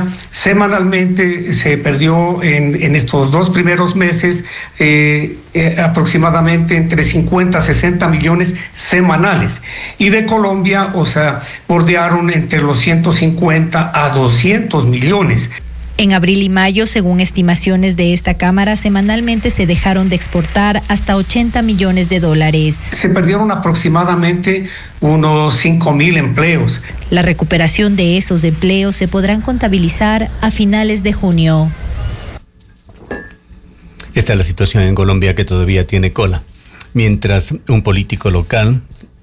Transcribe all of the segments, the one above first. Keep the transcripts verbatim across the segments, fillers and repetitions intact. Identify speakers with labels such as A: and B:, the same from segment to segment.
A: semanalmente se perdió en, en estos dos primeros meses eh, eh, aproximadamente entre cincuenta a sesenta millones semanales. Y de Colombia, o sea, bordearon entre los ciento cincuenta a doscientos millones.
B: En abril y mayo, según estimaciones de esta Cámara, semanalmente se dejaron de exportar hasta ochenta millones de dólares.
A: Se perdieron aproximadamente unos cinco mil empleos.
B: La recuperación de esos empleos se podrán contabilizar a finales de junio.
C: Esta es la situación en Colombia, que todavía tiene cola. Mientras un político local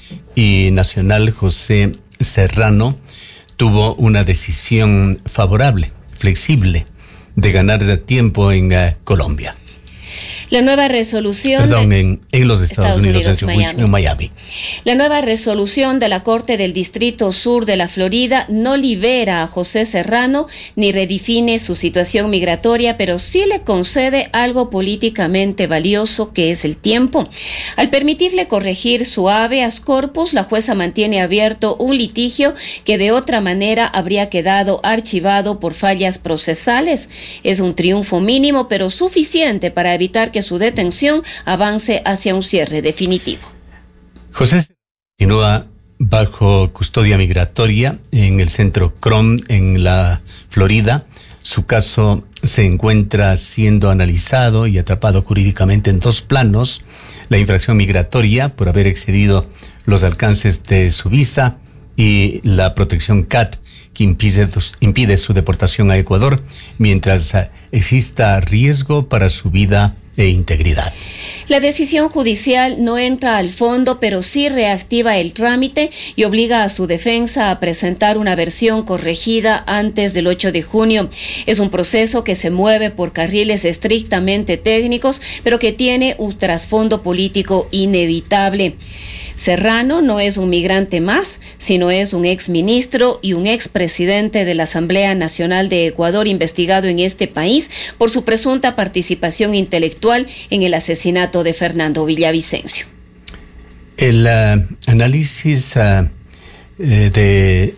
C: y nacional, José Serrano, tuvo una decisión favorable, flexible, de ganar tiempo en uh, Colombia.
D: La nueva resolución...
C: Perdón,
D: de
C: en, en los Estados, Estados Unidos, Unidos en, Miami. en Miami.
D: La nueva resolución de la Corte del Distrito Sur de la Florida no libera a José Serrano ni redefine su situación migratoria, pero sí le concede algo políticamente valioso, que es el tiempo. Al permitirle corregir su habeas corpus, la jueza mantiene abierto un litigio que de otra manera habría quedado archivado por fallas procesales. Es un triunfo mínimo, pero suficiente para evitar que su detención avance hacia un cierre definitivo.
C: José continúa bajo custodia migratoria en el centro Crom en la Florida. Su caso se encuentra siendo analizado y atrapado jurídicamente en dos planos: la infracción migratoria por haber excedido los alcances de su visa y la protección C A T, que impide, impide su deportación a Ecuador mientras exista riesgo para su vida e integridad.
D: La decisión judicial no entra al fondo, pero sí reactiva el trámite y obliga a su defensa a presentar una versión corregida antes del ocho de junio. Es un proceso que se mueve por carriles estrictamente técnicos, pero que tiene un trasfondo político inevitable. Serrano no es un migrante más, sino es un exministro y un expresidente de la Asamblea Nacional de Ecuador investigado en este país por su presunta participación intelectual en el asesinato de Fernando Villavicencio.
C: El uh, análisis uh, eh, de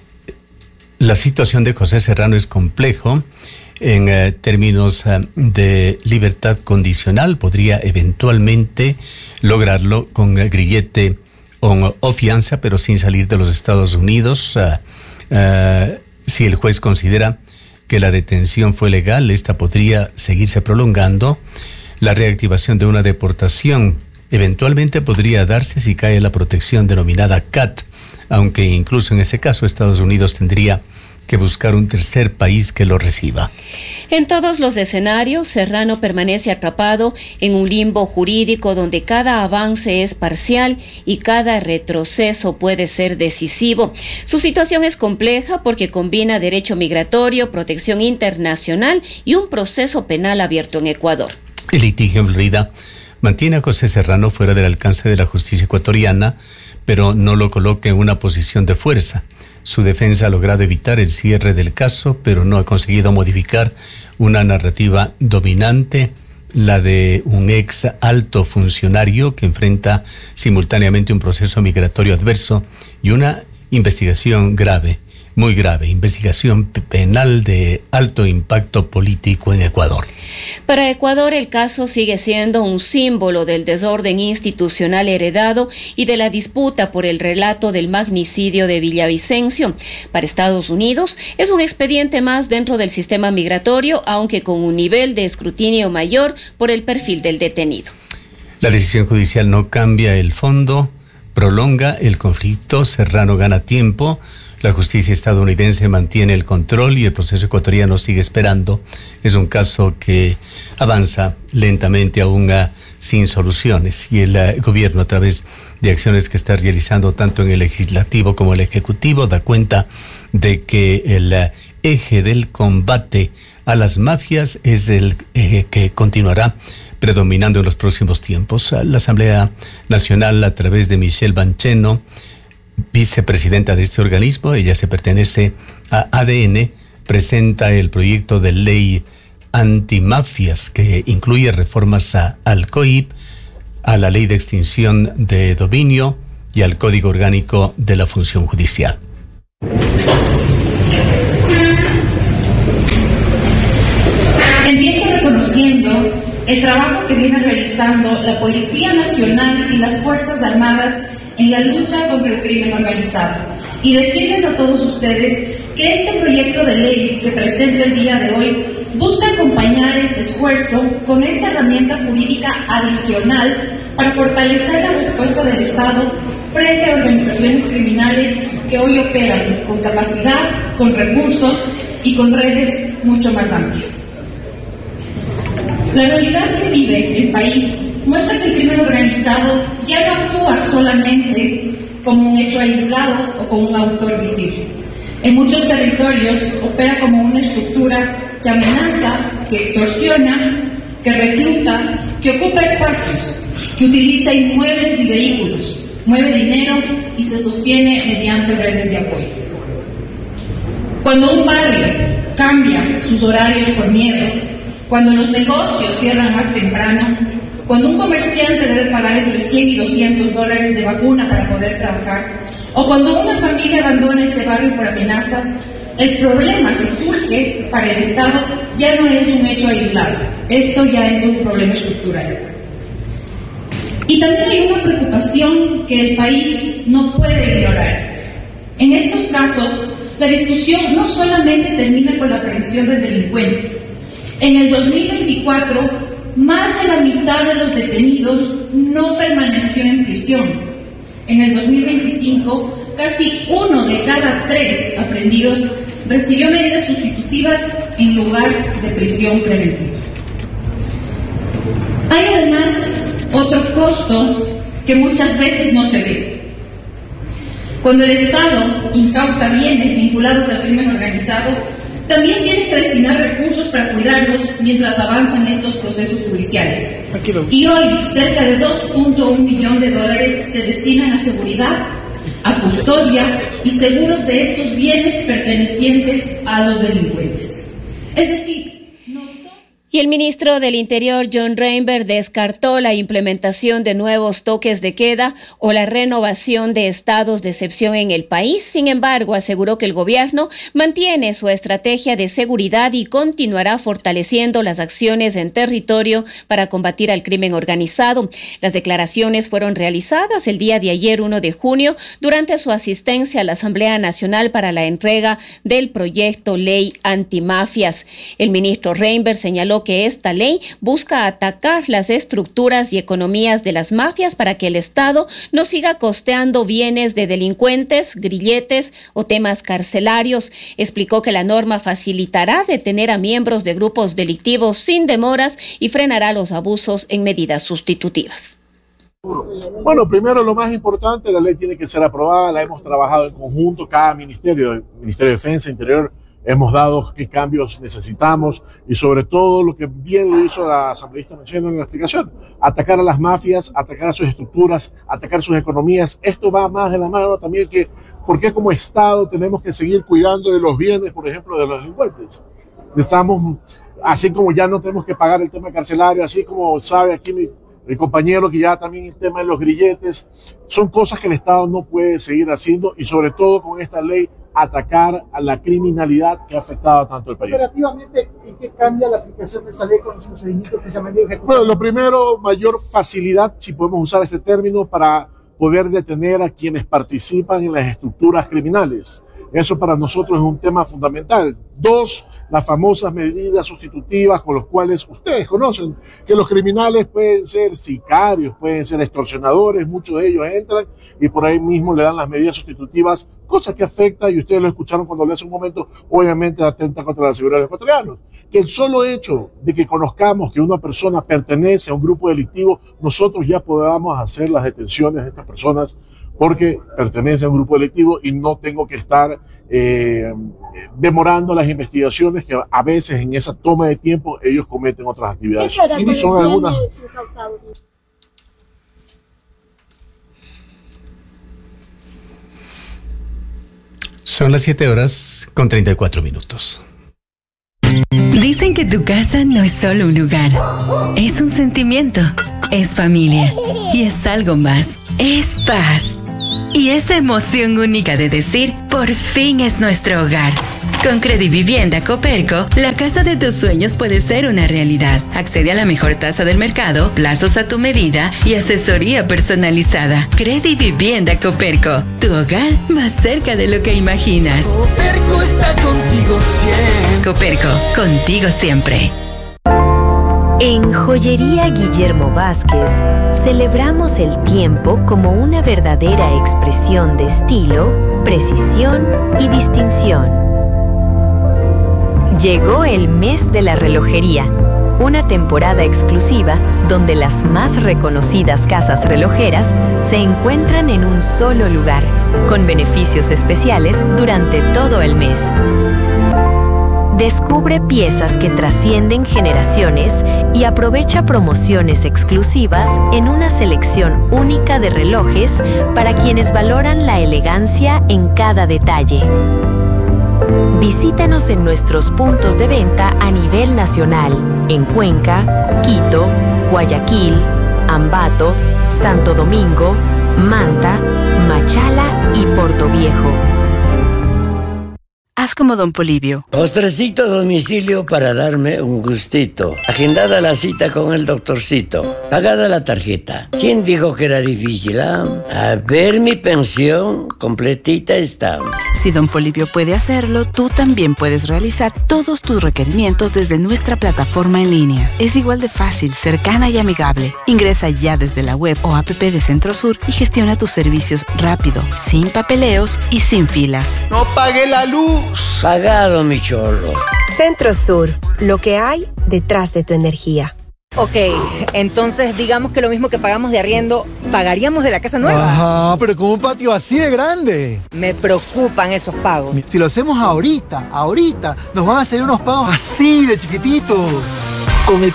C: la situación de José Serrano es complejo. En uh, términos uh, de libertad condicional, podría eventualmente lograrlo con uh, grillete o, o fianza, pero sin salir de los Estados Unidos. Uh, uh, si el juez considera que la detención fue legal, esta podría seguirse prolongando. La reactivación de una deportación eventualmente podría darse si cae la protección denominada C A T, aunque incluso en ese caso Estados Unidos tendría que buscar un tercer país que lo reciba.
D: En todos los escenarios, Serrano permanece atrapado en un limbo jurídico donde cada avance es parcial y cada retroceso puede ser decisivo. Su situación es compleja porque combina derecho migratorio, protección internacional y un proceso penal abierto en Ecuador.
C: El litigio en Florida mantiene a José Serrano fuera del alcance de la justicia ecuatoriana, pero no lo coloca en una posición de fuerza. Su defensa ha logrado evitar el cierre del caso, pero no ha conseguido modificar una narrativa dominante, la de un ex alto funcionario que enfrenta simultáneamente un proceso migratorio adverso y una investigación grave, muy grave, investigación penal de alto impacto político en Ecuador.
D: Para Ecuador, el caso sigue siendo un símbolo del desorden institucional heredado y de la disputa por el relato del magnicidio de Villavicencio. Para Estados Unidos, es un expediente más dentro del sistema migratorio, aunque con un nivel de escrutinio mayor por el perfil del detenido.
C: La decisión judicial no cambia el fondo, prolonga el conflicto. Serrano gana tiempo. La justicia estadounidense mantiene el control y el proceso ecuatoriano sigue esperando. Es un caso que avanza lentamente, aún uh, sin soluciones. Y el uh, gobierno, a través de acciones que está realizando tanto en el legislativo como el ejecutivo, da cuenta de que el uh, eje del combate a las mafias es el eje que continuará predominando en los próximos tiempos. La Asamblea Nacional, a través de Michelle Bancheno, vicepresidenta de este organismo, ella se pertenece a A D N, presenta el proyecto de ley antimafias que incluye reformas a, al C O I P, a la ley de extinción de dominio y al Código Orgánico de la Función Judicial.
E: el trabajo que viene realizando la Policía Nacional y las Fuerzas Armadas en la lucha contra el crimen organizado. Y decirles a todos ustedes que este proyecto de ley que presento el día de hoy busca acompañar ese esfuerzo con esta herramienta jurídica adicional para fortalecer la respuesta del Estado frente a organizaciones criminales que hoy operan con capacidad, con recursos y con redes mucho más amplias. La realidad que vive el país muestra que el crimen organizado ya no actúa solamente como un hecho aislado o como un autor visible. En muchos territorios opera como una estructura que amenaza, que extorsiona, que recluta, que ocupa espacios, que utiliza inmuebles y vehículos, mueve dinero y se sostiene mediante redes de apoyo. Cuando un barrio cambia sus horarios por miedo, cuando los negocios cierran más temprano, cuando un comerciante debe pagar entre cien y doscientos dólares de vacuna para poder trabajar, o cuando una familia abandona ese barrio por amenazas, el problema que surge para el Estado ya no es un hecho aislado, esto ya es un problema estructural. Y también hay una preocupación que el país no puede ignorar. En estos casos, la discusión no solamente termina con la aprehensión del delincuente. En el dos mil veinticuatro, más de la mitad de los detenidos no permaneció en prisión. En el dos mil veinticinco, casi uno de cada tres aprehendidos recibió medidas sustitutivas en lugar de prisión preventiva. Hay además otro costo que muchas veces no se ve. Cuando el Estado incauta bienes vinculados al crimen organizado, también tiene que destinar recursos para cuidarlos mientras avanzan estos procesos judiciales. Y hoy, cerca de dos punto uno millones de dólares se destinan a seguridad, a custodia y seguros de estos bienes pertenecientes a los delincuentes. Es decir,
D: Y el ministro del Interior, John Reinberg, descartó la implementación de nuevos toques de queda o la renovación de estados de excepción en el país. Sin embargo, aseguró que el gobierno mantiene su estrategia de seguridad y continuará fortaleciendo las acciones en territorio para combatir al crimen organizado. Las declaraciones fueron realizadas el día de ayer, uno de junio, durante su asistencia a la Asamblea Nacional para la entrega del proyecto Ley Antimafias. El ministro Reinberg señaló que esta ley busca atacar las estructuras y economías de las mafias para que el Estado no siga costeando bienes de delincuentes, grilletes o temas carcelarios. Explicó que la norma facilitará detener a miembros de grupos delictivos sin demoras y frenará los abusos en medidas sustitutivas.
F: Bueno, primero lo más importante, la ley tiene que ser aprobada, la hemos trabajado en conjunto, cada ministerio, el Ministerio de Defensa, Interior, hemos dado qué cambios necesitamos y sobre todo lo que bien lo hizo la asambleísta Mencheno en la explicación, atacar a las mafias, atacar a sus estructuras, atacar sus economías. Esto va más de la mano también que por qué como Estado tenemos que seguir cuidando de los bienes, por ejemplo, de los delincuentes. Estamos, así como ya no tenemos que pagar el tema carcelario, así como sabe aquí mi, mi compañero que ya también el tema de los grilletes, son cosas que el Estado no puede seguir haciendo y sobre todo con esta ley atacar a la criminalidad que ha afectado tanto el país.
G: Operativamente, ¿en qué cambia la aplicación de esta ley con los procedimientos que se han venido ejecutando?
F: Bueno, lo primero, mayor facilidad, si podemos usar este término, para poder detener a quienes participan en las estructuras criminales. Eso para nosotros es un tema fundamental. Dos, las famosas medidas sustitutivas con las cuales ustedes conocen que los criminales pueden ser sicarios, pueden ser extorsionadores, muchos de ellos entran y por ahí mismo le dan las medidas sustitutivas, cosa que afecta, y ustedes lo escucharon cuando le hace un momento, obviamente atenta contra la seguridad de los ecuatorianos. Que el solo hecho de que conozcamos que una persona pertenece a un grupo delictivo, nosotros ya podamos hacer las detenciones de estas personas porque pertenece a un grupo delictivo y no tengo que estar eh, demorando las investigaciones que a veces en esa toma de tiempo ellos cometen otras actividades. Y son algunas.
C: Son las siete horas con treinta y cuatro minutos.
H: Dicen que tu casa no es solo un lugar, es un sentimiento, es familia y es algo más, es paz. Y esa emoción única de decir, por fin es nuestro hogar. Con Credivivienda Coperco, la casa de tus sueños puede ser una realidad. Accede a la mejor tasa del mercado, plazos a tu medida y asesoría personalizada. Credivivienda Coperco, tu hogar más cerca de lo que imaginas.
I: Coperco está contigo siempre.
H: Coperco, contigo siempre.
J: En Joyería Guillermo Vázquez celebramos el tiempo como una verdadera expresión de estilo, precisión y distinción. Llegó el mes de la relojería, una temporada exclusiva donde las más reconocidas casas relojeras se encuentran en un solo lugar, con beneficios especiales durante todo el mes. Descubre piezas que trascienden generaciones y aprovecha promociones exclusivas en una selección única de relojes para quienes valoran la elegancia en cada detalle. Visítanos en nuestros puntos de venta a nivel nacional, en Cuenca, Quito, Guayaquil, Ambato, Santo Domingo, Manta, Machala y Portoviejo.
K: Haz como Don Polibio.
L: Postrecito a domicilio para darme un gustito. Agendada la cita con el doctorcito. Pagada la tarjeta. ¿Quién dijo que era difícil, ah? A ver, mi pensión completita está.
K: Si Don Polibio puede hacerlo, tú también puedes realizar todos tus requerimientos desde nuestra plataforma en línea. Es igual de fácil, cercana y amigable. Ingresa ya desde la web o app de Centrosur y gestiona tus servicios rápido, sin papeleos y sin filas.
I: ¡No pague la luz!
L: Pagado, mi chorro.
M: Centrosur, lo que hay detrás de tu energía.
N: Ok, entonces digamos que lo mismo que pagamos de arriendo, ¿pagaríamos de la casa nueva?
O: Ajá, pero con un patio así de grande.
N: Me preocupan esos pagos.
O: Si lo hacemos ahorita, ahorita, nos van a hacer unos pagos así de chiquititos. Con el